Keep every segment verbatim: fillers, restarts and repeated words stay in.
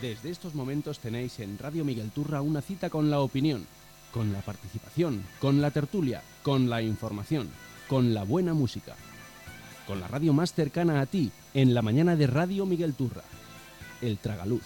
Desde estos momentos tenéis en Radio Miguel Turra una cita con la opinión, con la participación, con la tertulia, con la información, con la buena música, con la radio más cercana a ti, en la mañana de Radio Miguel Turra, El Tragaluz.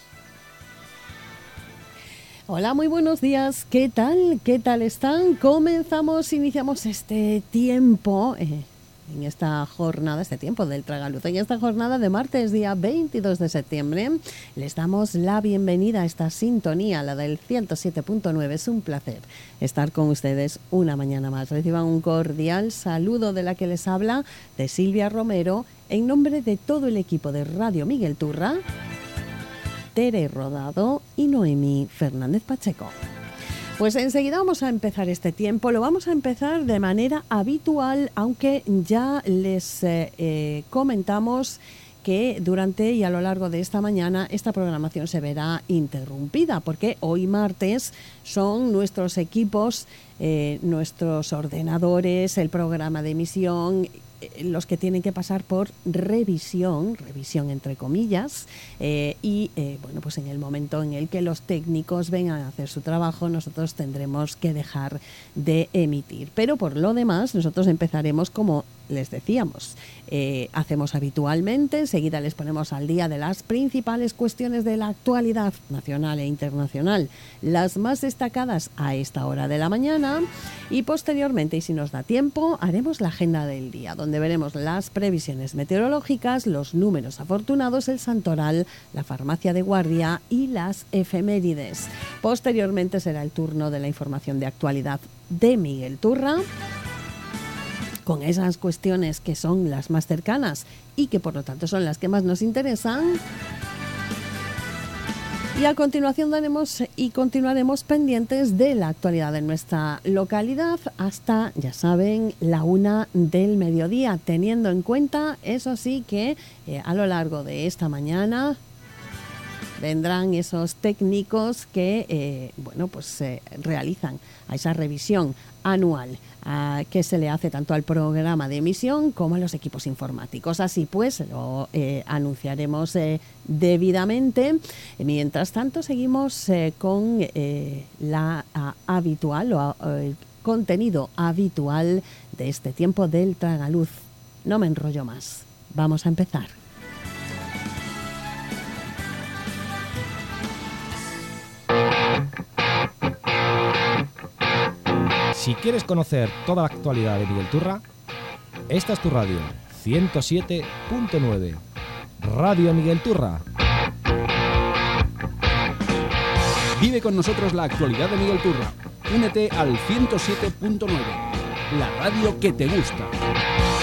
Hola, muy buenos días. ¿Qué tal? ¿Qué tal están? Comenzamos, iniciamos este tiempo, eh, en esta jornada, este tiempo del Tragaluz, en esta jornada de martes, día veintidós de septiembre. Les damos la bienvenida a esta sintonía, la del ciento siete punto nueve. Es un placer estar con ustedes una mañana más. Reciban un cordial saludo de la que les habla, de Silvia Romero, en nombre de todo el equipo de Radio Miguel Turra, Tere Rodado y Noemí Fernández Pacheco. Pues enseguida vamos a empezar este tiempo. Lo vamos a empezar de manera habitual, aunque ya les eh, eh, comentamos que durante y a lo largo de esta mañana esta programación se verá interrumpida, porque hoy martes son nuestros equipos, eh, nuestros ordenadores, el programa de emisión, los que tienen que pasar por revisión, revisión entre comillas, eh, y eh, bueno, pues en el momento en el que los técnicos vengan a hacer su trabajo, nosotros tendremos que dejar de emitir. Pero por lo demás, nosotros empezaremos como les decíamos, eh, hacemos habitualmente. Enseguida les ponemos al día de las principales cuestiones de la actualidad nacional e internacional, las más destacadas a esta hora de la mañana, y posteriormente, y si nos da tiempo, haremos la agenda del día, donde veremos las previsiones meteorológicas, los números afortunados, el santoral, la farmacia de guardia y las efemérides. Posteriormente será el turno de la información de actualidad de Miguel Turra, con esas cuestiones que son las más cercanas y que por lo tanto son las que más nos interesan. Y a continuación daremos y continuaremos pendientes de la actualidad de nuestra localidad hasta, ya saben, la una del mediodía, teniendo en cuenta, eso sí, que eh, a lo largo de esta mañana vendrán esos técnicos que eh, bueno, pues eh, realizan a esa revisión anual a, que se le hace tanto al programa de emisión como a los equipos informáticos. Así pues, lo eh, anunciaremos eh, debidamente. Mientras tanto, seguimos eh, con eh, la a, habitual o el contenido habitual de este tiempo del Tragaluz. No me enrollo más. Vamos a empezar. Si quieres conocer toda la actualidad de Miguel Turra, esta es tu radio, ciento siete punto nueve. Radio Miguel Turra. Vive con nosotros la actualidad de Miguel Turra. Únete al ciento siete punto nueve, la radio que te gusta.